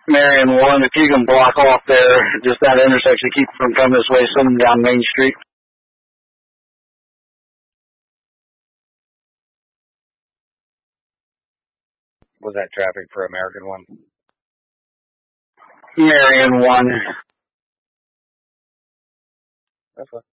Marion 1, if you can block off there, just that intersection, keep from coming this way, send them down Main Street. Was that traffic for American 1? Marion 1. That's fine.